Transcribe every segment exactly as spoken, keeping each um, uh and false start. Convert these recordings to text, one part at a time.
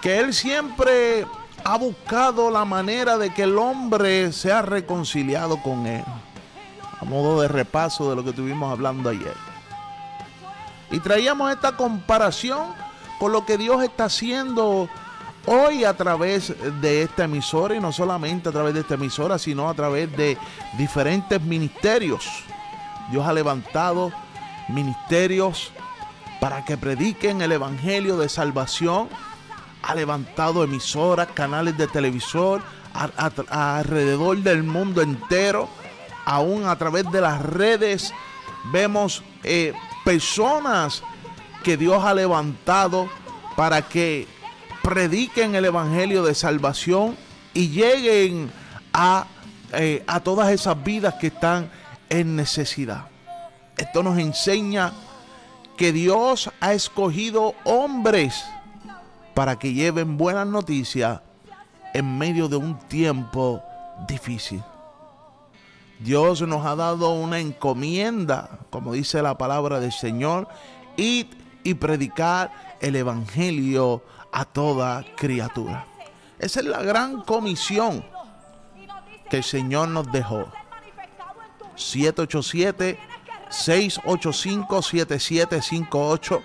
que Él siempre ha buscado la manera de que el hombre sea reconciliado con Él. A modo de repaso de lo que estuvimos hablando ayer. Y traíamos esta comparación con lo que Dios está haciendo hoy a través de esta emisora, y no solamente a través de esta emisora, sino a través de diferentes ministerios. Dios ha levantado ministerios para que prediquen el evangelio de salvación. Ha levantado emisoras, canales de televisor a, a, a, alrededor del mundo entero. Aún a través de las redes vemos eh, personas que Dios ha levantado para que prediquen el evangelio de salvación y lleguen a, eh, a todas esas vidas que están en necesidad. Esto nos enseña que Dios ha escogido hombres para que lleven buenas noticias en medio de un tiempo difícil. Dios nos ha dado una encomienda, como dice la palabra del Señor, id y predicar el evangelio a toda criatura. Esa es la gran comisión que el Señor nos dejó. siete ocho siete, seis ocho cinco, siete siete cinco ocho.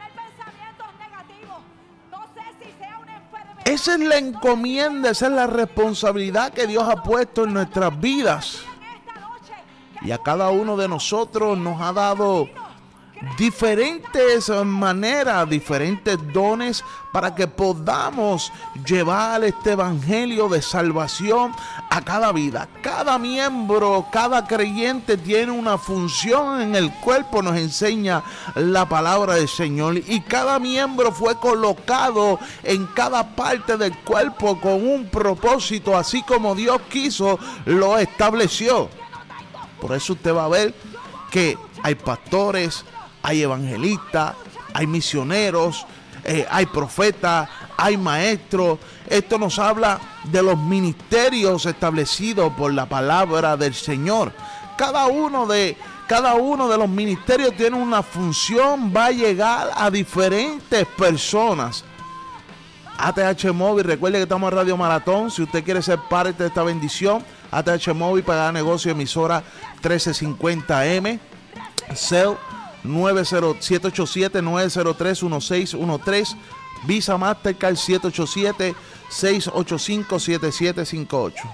Esa es la encomienda, esa es la responsabilidad que Dios ha puesto en nuestras vidas. Y a cada uno de nosotros nos ha dado diferentes maneras, diferentes dones para que podamos llevar este evangelio de salvación a cada vida. Cada miembro, cada creyente tiene una función en el cuerpo, nos enseña la palabra del Señor, y cada miembro fue colocado en cada parte del cuerpo con un propósito, así como Dios quiso, lo estableció. Por eso usted va a ver que hay pastores, hay evangelistas, hay misioneros, eh, hay profetas, hay maestros. Esto nos habla de los ministerios establecidos por la palabra del Señor. Cada uno de, cada uno de los ministerios tiene una función, va a llegar a diferentes personas. A T H Móvil, recuerde que estamos en Radio Maratón. Si usted quiere ser parte de esta bendición, A T H Móvil para dar negocio, emisora trece cincuenta M, Cell siete ocho siete, nueve cero tres, uno seis uno tres, Visa Mastercard siete ocho siete, seis ocho cinco, siete siete cinco ocho.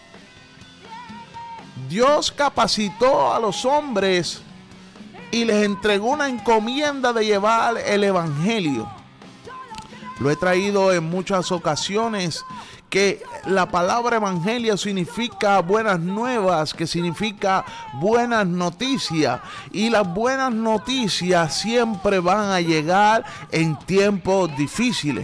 Dios capacitó a los hombres y les entregó una encomienda de llevar el evangelio. Lo he traído en muchas ocasiones, que la palabra evangelio significa buenas nuevas, que significa buenas noticias, y las buenas noticias siempre van a llegar en tiempos difíciles.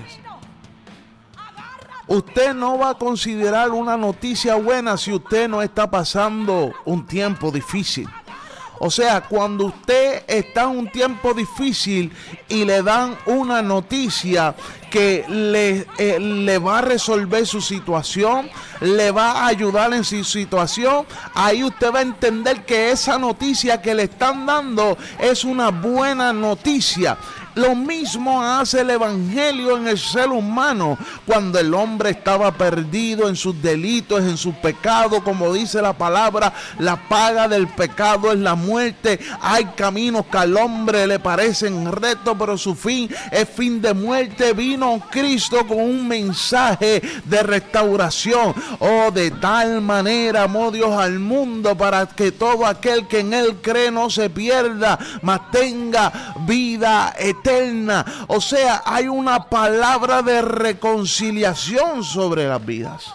Usted no va a considerar una noticia buena si usted no está pasando un tiempo difícil. O sea, cuando usted está en un tiempo difícil y le dan una noticia que le, eh, le va a resolver su situación, le va a ayudar en su situación, ahí usted va a entender que esa noticia que le están dando es una buena noticia. Lo mismo hace el evangelio en el ser humano. Cuando el hombre estaba perdido en sus delitos, en sus pecados, como dice la palabra, la paga del pecado es la muerte. Hay caminos que al hombre le parecen rectos, pero su fin es fin de muerte. Vino Cristo con un mensaje de restauración. Oh, de tal manera amó Dios al mundo, para que todo aquel que en él cree no se pierda, mas tenga vida eterna. Eterna. O sea, hay una palabra de reconciliación sobre las vidas.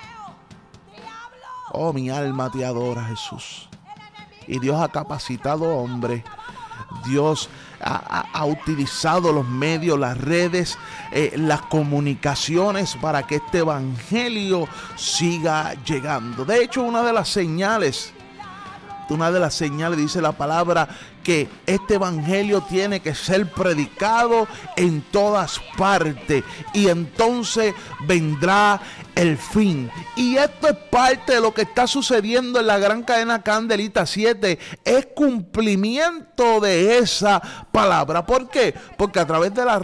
Oh, mi alma te adora, Jesús. Y Dios ha capacitado hombres. Dios ha, ha, ha utilizado los medios, las redes, eh, las comunicaciones para que este evangelio siga llegando. De hecho, una de las señales Una de las señales, dice la palabra, que este evangelio tiene que ser predicado en todas partes, y entonces vendrá el fin. Y esto es parte de lo que está sucediendo en la gran cadena Candelita siete. Es cumplimiento de esa palabra. ¿Por qué? Porque a través de la